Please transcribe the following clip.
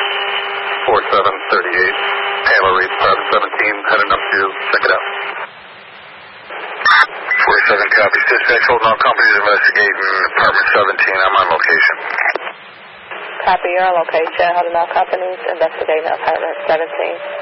4738. Payload reads Private 17, heading up to check it out. 47 copies. Dispatch holding all companies investigating apartment 17. I'm on location. Copy, your location. Holding all companies investigating apartment 17.